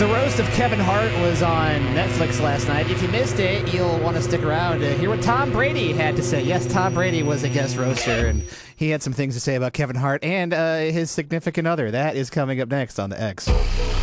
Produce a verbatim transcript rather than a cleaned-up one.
The roast of Kevin Hart was on Netflix last night. If you missed it, you'll want to stick around to hear what Tom Brady had to say. Yes, Tom Brady was a guest roaster, and he had some things to say about Kevin Hart and uh, his significant other. That is coming up next on the X.